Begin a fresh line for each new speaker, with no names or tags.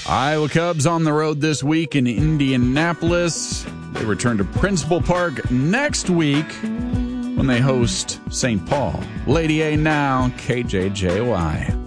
Iowa Cubs on the road this week in Indianapolis. They return to Principal Park next week when they host St. Paul. Lady A now, KJJY.